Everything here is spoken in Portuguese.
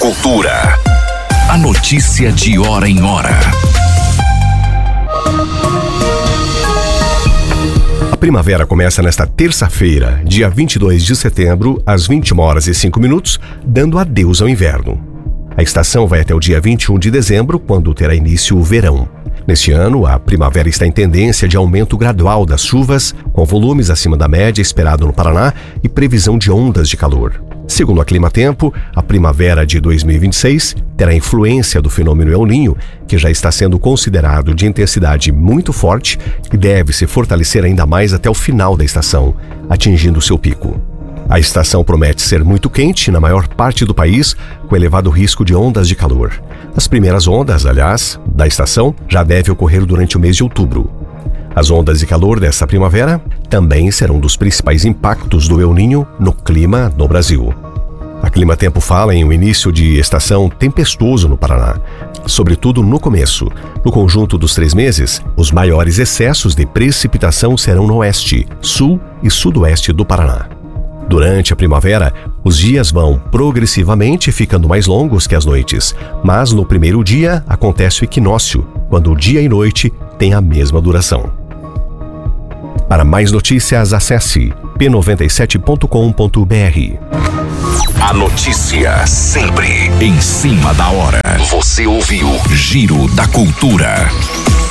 Cultura. A notícia de hora em hora. A primavera começa nesta terça-feira, dia 22 de setembro, às 21h05, dando adeus ao inverno. A estação vai até o dia 21 de dezembro, quando terá início o verão. Neste ano, a primavera está em tendência de aumento gradual das chuvas, com volumes acima da média esperado no Paraná e previsão de ondas de calor. Segundo a Climatempo, a primavera de 2026 terá influência do fenômeno El Niño, que já está sendo considerado de intensidade muito forte e deve se fortalecer ainda mais até o final da estação, atingindo seu pico. A estação promete ser muito quente na maior parte do país, com elevado risco de ondas de calor. As primeiras ondas, aliás, da estação já devem ocorrer durante o mês de outubro. As ondas de calor desta primavera também serão dos principais impactos do El Niño no clima no Brasil. A Climatempo fala em um início de estação tempestuoso no Paraná, sobretudo no começo. No conjunto dos 3 meses, os maiores excessos de precipitação serão no oeste, sul e sudoeste do Paraná. Durante a primavera, os dias vão progressivamente ficando mais longos que as noites, mas no primeiro dia acontece o equinócio, quando o dia e noite têm a mesma duração. Para mais notícias, acesse p97.com.br. A notícia sempre em cima da hora. Você ouviu Giro da Cultura.